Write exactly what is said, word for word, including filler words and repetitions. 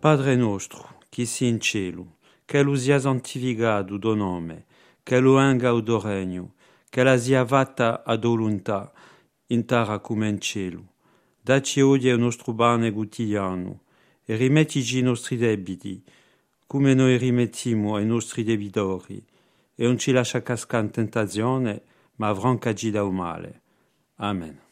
Padre nostro, chi si in cielo, che lo sia santificato do nome, che lo venga o do regno, che la sia fatta a do volontà, in terra come in cielo. Dacci oggi il nostro pane quotidiano, e rimettici i nostri debiti, come noi rimettiamo ai nostri debitori, e non ci lascia cascare in tentazione, ma avrancaci dal male. Amen.